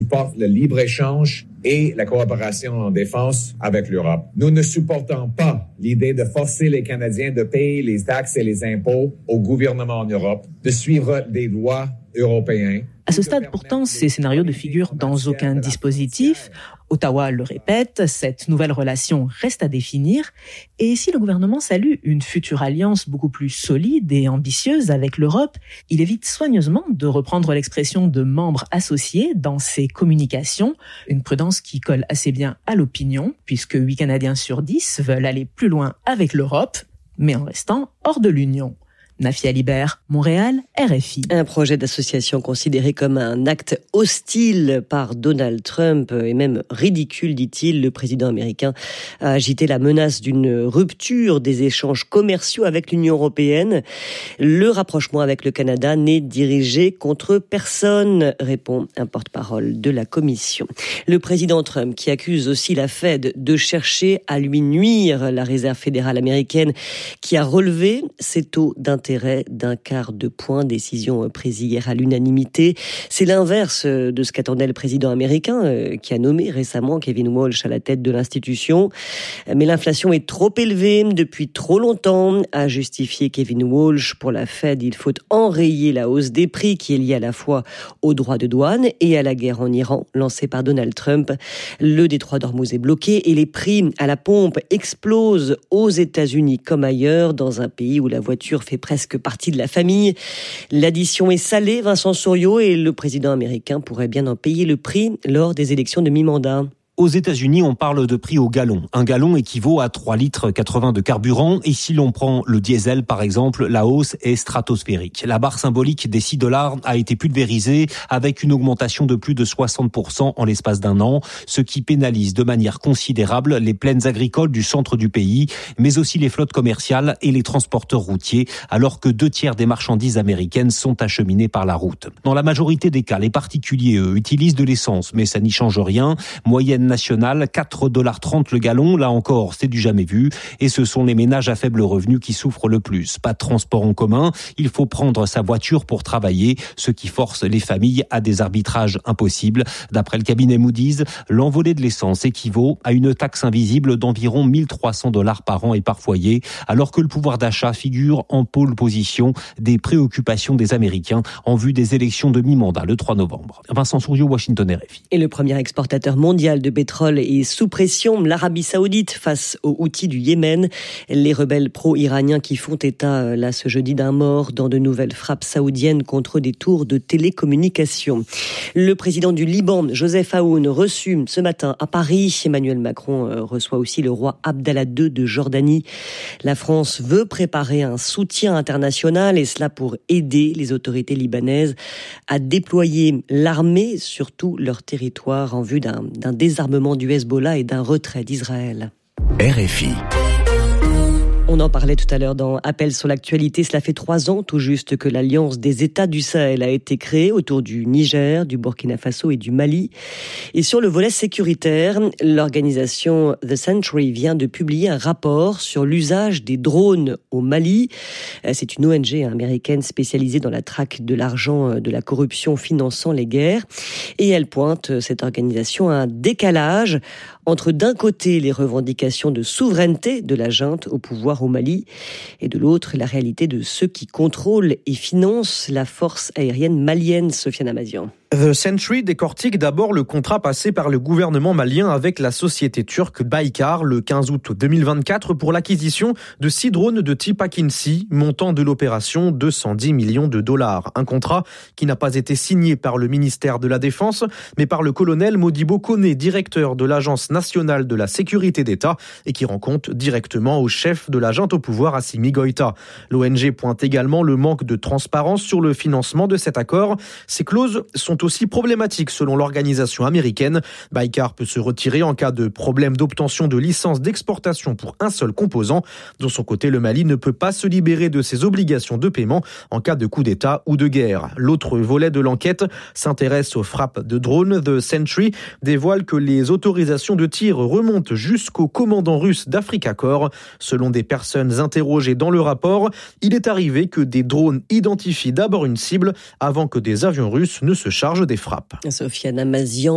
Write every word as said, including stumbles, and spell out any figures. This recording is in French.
supporte le libre-échange et la coopération en défense avec l'Europe. Nous ne supportons pas l'idée de forcer les Canadiens de payer les taxes et les impôts au gouvernement en Europe, de suivre des lois européens. À ce stade, pourtant, ces scénarios ne figurent dans aucun dispositif. Ottawa le répète, cette nouvelle relation reste à définir. Et si le gouvernement salue une future alliance beaucoup plus solide et ambitieuse avec l'Europe, il évite soigneusement de reprendre l'expression de membres associés dans ses communications, une prudence qui colle assez bien à l'opinion, puisque huit Canadiens sur dix veulent aller plus loin avec l'Europe, mais en restant hors de l'Union. Nafia Libert, Montréal, R F I. Un projet d'association considéré comme un acte hostile par Donald Trump et même ridicule, dit-il. Le président américain a agité la menace d'une rupture des échanges commerciaux avec l'Union européenne. Le rapprochement avec le Canada n'est dirigé contre personne, répond un porte-parole de la Commission. Le président Trump qui accuse aussi la Fed de chercher à lui nuire, la Réserve fédérale américaine qui a relevé ses taux d'intérêt d'un quart de point, décision prise hier à l'unanimité. C'est l'inverse de ce qu'attendait le président américain, qui a nommé récemment Kevin Walsh à la tête de l'institution. Mais l'inflation est trop élevée depuis trop longtemps, a justifié Kevin Walsh. Pour la Fed, il faut enrayer la hausse des prix qui est liée à la fois aux droits de douane et à la guerre en Iran lancée par Donald Trump. Le détroit d'Ormuz est bloqué et les prix à la pompe explosent aux États-Unis comme ailleurs, dans un pays où la voiture fait presque presque partie de la famille. L'addition est salée, Vincent Souriau, et le président américain pourrait bien en payer le prix lors des élections de mi-mandat. Aux États-Unis, on parle de prix au gallon. Un gallon équivaut à trois litres quatre-vingts de carburant. Et si l'on prend le diesel, par exemple, la hausse est stratosphérique. La barre symbolique des six dollars a été pulvérisée avec une augmentation de plus de soixante pour cent en l'espace d'un an, ce qui pénalise de manière considérable les plaines agricoles du centre du pays, mais aussi les flottes commerciales et les transporteurs routiers, alors que deux tiers des marchandises américaines sont acheminées par la route. Dans la majorité des cas, les particuliers, eux, utilisent de l'essence, mais ça n'y change rien. Moyenne nationale, quatre dollars trente le gallon. Là encore, c'est du jamais vu. Et ce sont les ménages à faible revenu qui souffrent le plus. Pas de transport en commun. Il faut prendre sa voiture pour travailler, ce qui force les familles à des arbitrages impossibles. D'après le cabinet Moody's, l'envolée de l'essence équivaut à une taxe invisible d'environ mille trois cents dollars par an et par foyer, alors que le pouvoir d'achat figure en pôle position des préoccupations des Américains en vue des élections de mi-mandat le trois novembre. Vincent Souriau, Washington, R F I. Et le premier exportateur mondial de pétrole est sous pression, l'Arabie Saoudite face aux Houthis du Yémen. Les rebelles pro-iraniens qui font état là ce jeudi d'un mort dans de nouvelles frappes saoudiennes contre des tours de télécommunications. Le président du Liban, Joseph Aoun, reçu ce matin à Paris. Emmanuel Macron reçoit aussi le roi Abdallah deux de Jordanie. La France veut préparer un soutien international et cela pour aider les autorités libanaises à déployer l'armée sur tout leur territoire en vue d'un, d'un désarmement du Hezbollah et d'un retrait d'Israël. R F I. On en parlait tout à l'heure dans Appel sur l'actualité. Cela fait trois ans tout juste que l'Alliance des États du Sahel a été créée autour du Niger, du Burkina Faso et du Mali. Et sur le volet sécuritaire, l'organisation The Sentry vient de publier un rapport sur l'usage des drones au Mali. C'est une O N G américaine spécialisée dans la traque de l'argent de la corruption finançant les guerres. Et elle pointe, cette organisation, un décalage entre d'un côté les revendications de souveraineté de la junte au pouvoir au Mali et de l'autre la réalité de ceux qui contrôlent et financent la force aérienne malienne, Sofiane Amazian. The Sentry décortique d'abord le contrat passé par le gouvernement malien avec la société turque Baykar le quinze août deux mille vingt-quatre pour l'acquisition de six drones de type Akinci, montant de l'opération deux cent dix millions de dollars. Un contrat qui n'a pas été signé par le ministère de la Défense, mais par le colonel Modibo Koné, directeur de l'Agence nationale de la sécurité d'État et qui rend compte directement au chef de la junte au pouvoir, Assimi Goïta. L'O N G pointe également le manque de transparence sur le financement de cet accord. Ces clauses sont aussi problématiques selon l'organisation américaine. Baykar peut se retirer en cas de problème d'obtention de licence d'exportation pour un seul composant. De son côté, le Mali ne peut pas se libérer de ses obligations de paiement en cas de coup d'État ou de guerre. L'autre volet de l'enquête s'intéresse aux frappes de drones. The Sentry dévoile que les autorisations de tir remontent jusqu'au commandant russe d'Africa Corps. Selon des personnes interrogées dans le rapport, il est arrivé que des drones identifient d'abord une cible avant que des avions russes ne se chargent des frappes. Sofiane Amazian.